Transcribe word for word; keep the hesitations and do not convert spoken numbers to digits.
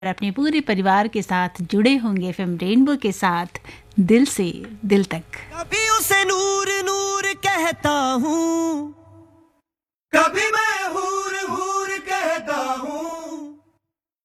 और अपने पूरे परिवार के साथ जुड़े होंगे एफएम रेनबो के साथ दिल से दिल तक। कभी उसे नूर नूर कहता हूँ,